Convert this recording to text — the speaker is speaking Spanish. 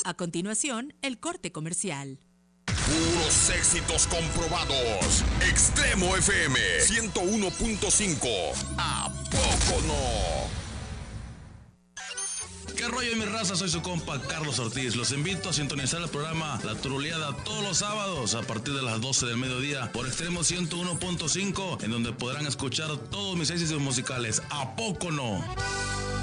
A continuación, el corte comercial. Puros éxitos comprobados. Extremo FM 101.5. ¿A poco no? ¿Qué rollo, mi raza? Soy su compa Carlos Ortiz. Los invito a sintonizar el programa La Turuleada todos los sábados a partir de las 12 del mediodía por Extremo 101.5, en donde podrán escuchar todos mis éxitos musicales. ¿A poco no?